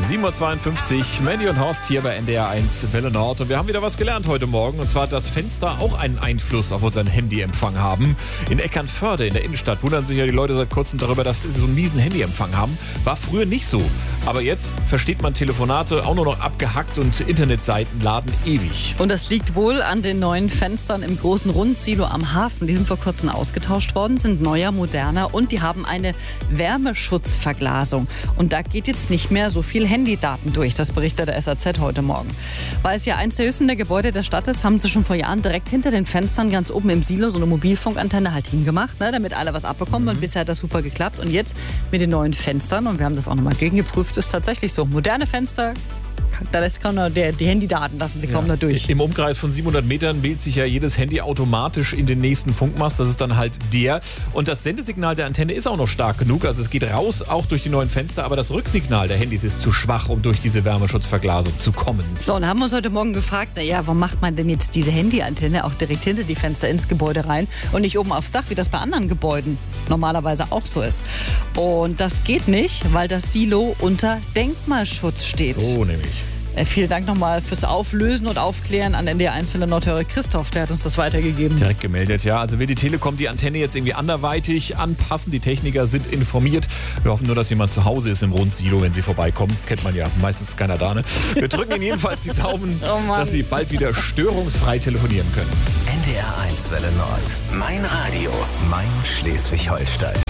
7.52 Uhr, Mandy und Horst hier bei NDR 1 Welle Nord. Und wir haben wieder was gelernt heute Morgen. Und zwar, dass Fenster auch einen Einfluss auf unseren Handyempfang haben. In Eckernförde in der Innenstadt wundern sich ja die Leute seit kurzem darüber, dass sie so einen miesen Handyempfang haben. War früher nicht so. Aber jetzt versteht man Telefonate auch nur noch abgehackt und Internetseiten laden ewig. Und das liegt wohl an den neuen Fenstern im großen Rundsilo am Hafen. Die sind vor kurzem ausgetauscht worden, sind neuer, moderner und die haben eine Wärmeschutzverglasung. Und da geht jetzt nicht mehr so viel Handydaten durch. Das berichtet der SAZ heute Morgen. Weil es ja eins der höchsten der Gebäude der Stadt ist, haben sie schon vor Jahren direkt hinter den Fenstern ganz oben im Silo so eine Mobilfunkantenne halt hingemacht, ne, damit alle was abbekommen. Und bisher hat das super geklappt. Und jetzt mit den neuen Fenstern, und wir haben das auch nochmal gegengeprüft, ist tatsächlich so. Moderne Fenster, da lässt kaum noch die Handydaten lassen sie kaum noch durch. Im Umkreis von 700 Metern wählt sich ja jedes Handy automatisch in den nächsten Funkmast. Das ist dann halt der. Und das Sendesignal der Antenne ist auch noch stark genug. Also es geht raus, auch durch die neuen Fenster. Aber das Rücksignal der Handys ist zu schwach, um durch diese Wärmeschutzverglasung zu kommen. So, und haben wir uns heute Morgen gefragt, warum macht man denn jetzt diese Handyantenne auch direkt hinter die Fenster ins Gebäude rein und nicht oben aufs Dach, wie das bei anderen Gebäuden normalerweise auch so ist. Und das geht nicht, weil das Silo unter Denkmalschutz steht. So nämlich. Vielen Dank nochmal fürs Auflösen und Aufklären an NDR 1 Welle Nordhörer Christoph, der hat uns das weitergegeben. Direkt gemeldet, ja. Also will die Telekom die Antenne jetzt irgendwie anderweitig anpassen. Die Techniker sind informiert. Wir hoffen nur, dass jemand zu Hause ist im Rundsilo, wenn sie vorbeikommen. Kennt man ja, meistens keiner da, ne? Wir drücken Ihnen jedenfalls die Daumen, dass Sie bald wieder störungsfrei telefonieren können. NDR 1 Welle Nord. Mein Radio, mein Schleswig-Holstein.